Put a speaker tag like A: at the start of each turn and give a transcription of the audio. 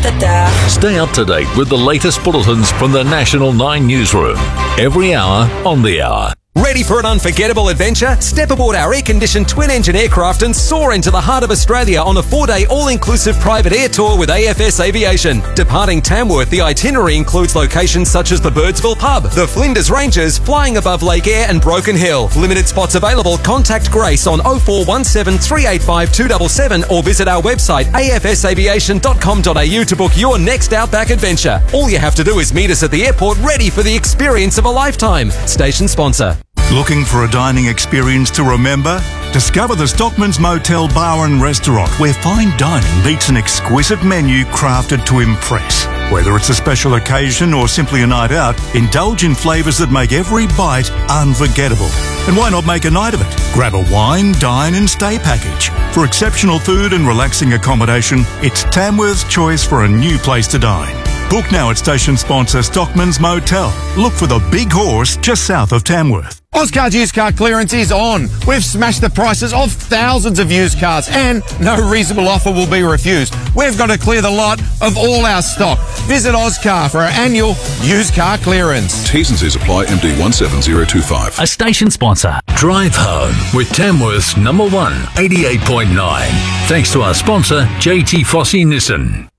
A: Stay up to date with the latest bulletins from the National 9 newsroom. Every hour on the hour.
B: Ready for an unforgettable adventure? Step aboard our air-conditioned twin-engine aircraft and soar into the heart of Australia on a 4-day all-inclusive private air tour with AFS Aviation. Departing Tamworth, the itinerary includes locations such as the Birdsville Pub, the Flinders Ranges, flying above Lake Eyre and Broken Hill. Limited spots available. Contact Grace on 0417 385 277 or visit our website afsaviation.com.au to book your next Outback adventure. All you have to do is meet us at the airport, ready for the experience of a lifetime. Station sponsor.
C: Looking for a dining experience to remember? Discover the Stockman's Motel Bar and Restaurant, where fine dining meets an exquisite menu crafted to impress. Whether it's a special occasion or simply a night out, indulge in flavours that make every bite unforgettable. And why not make a night of it? Grab a wine, dine and stay package. For exceptional food and relaxing accommodation, it's Tamworth's choice for a new place to dine. Book now at station sponsor Stockman's Motel. Look for the Big Horse just south of Tamworth.
D: Ozcar's used car clearance is on. We've smashed the prices of thousands of used cars and no reasonable offer will be refused. We've got to clear the lot of all our stock. Visit Ozcar for our annual used car clearance.
E: T's and C's apply. MD 17025.
A: A station sponsor. Drive home with Tamworth's number 1, 88.9. Thanks to our sponsor, JT Fossey Nissan.